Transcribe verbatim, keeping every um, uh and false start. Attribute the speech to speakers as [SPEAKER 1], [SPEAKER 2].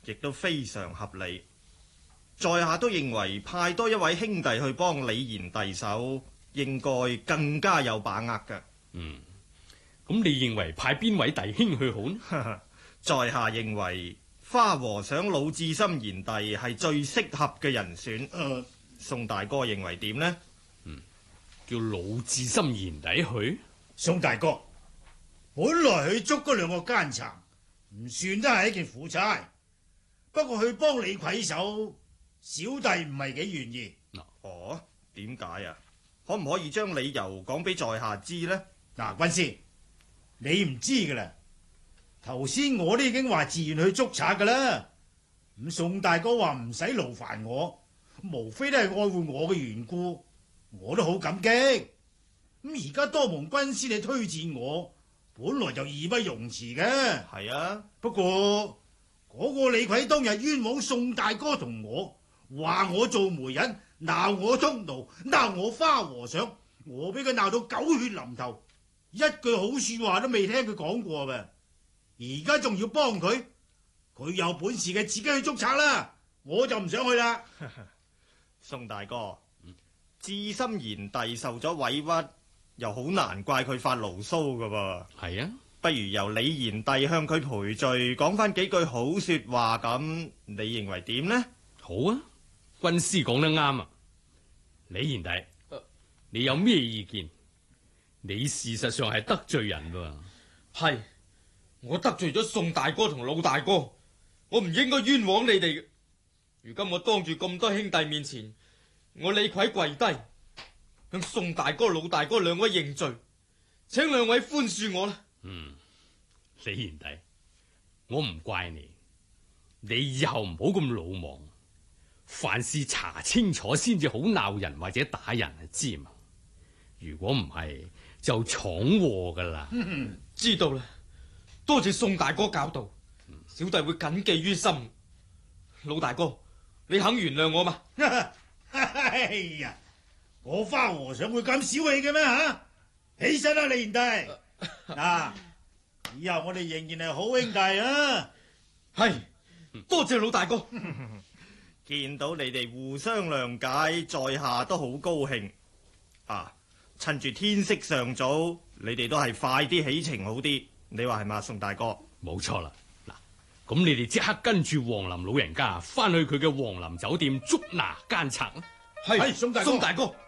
[SPEAKER 1] 亦都非常合理。在下都認為派多一位兄弟去幫李賢弟手，應該更加有把握嘅。
[SPEAKER 2] 嗯，咁你認為派邊位弟兄去好呢？
[SPEAKER 1] 在下認為花和尚魯智深賢弟係最適合嘅人選。呃、宋大哥認為點呢？
[SPEAKER 2] 嗯，叫魯智深賢弟去。
[SPEAKER 3] 宋大哥，本來去捉嗰兩個奸賊唔算得係一件苦差，不過去幫李逵手，小弟唔係幾願意。
[SPEAKER 1] 哦，點解啊？可唔可以將理由講俾在下知呢？
[SPEAKER 3] 嗱，軍師，你唔知噶啦。頭先我都已經話自願去捉賊噶啦。咁宋大哥話唔使勞煩我，無非都係愛護我嘅緣故，我都好感激。咁而家多蒙軍師你推薦我，本來就義不容辭嘅。
[SPEAKER 1] 係啊，
[SPEAKER 3] 不過嗰個李逵當日冤枉宋大哥同我，話我做媒人，鬧我通奴，鬧我花和尚，我俾佢鬧到狗血淋頭，一句好說話都未聽佢講過嘅。而家仲要幫佢，佢有本事嘅自己去捉賊啦，我就唔想去啦。
[SPEAKER 1] 宋大哥，智深賢弟受咗委屈，又好難怪佢發牢騷噶噃。
[SPEAKER 2] 係啊，
[SPEAKER 1] 不如由李賢弟向佢賠罪，講翻幾句好說話咁，你認為點呢？
[SPEAKER 2] 好啊，軍師講得啱啊。李賢弟，呃、你有咩意見？你事實上係得罪人噃。
[SPEAKER 4] 係，我得罪咗宋大哥同老大哥，我唔應該冤枉你哋嘅。如今我當住咁多兄弟面前，我李逵跪低向宋大哥、老大哥兩位認罪，請兩位寬恕我啦。
[SPEAKER 2] 嗯，李賢弟，我唔怪你，你以後唔好咁魯莽，凡事查清楚先至好鬧人或者打人啊，知嘛？如果唔係就闖禍噶啦。
[SPEAKER 4] 知道啦，多謝宋大哥教導，小弟會謹記於心。老大哥，你肯原諒我嘛？
[SPEAKER 3] 哎呀，我花和尚會咁小氣嘅咩吓？起身啦，李賢弟。嗱，以後我哋仍然係好兄弟啊！
[SPEAKER 4] 係，多謝老大哥。
[SPEAKER 1] 見到你哋互相諒解，在下都好高興。啊，趁住天色尚早，你哋都係快啲起程好啲。你話係嘛，宋大哥？
[SPEAKER 2] 冇錯啦。嗱，咁你哋即刻跟住王林老人家翻去佢嘅王林酒店捉拿奸賊。
[SPEAKER 4] 係，宋大哥。宋大哥。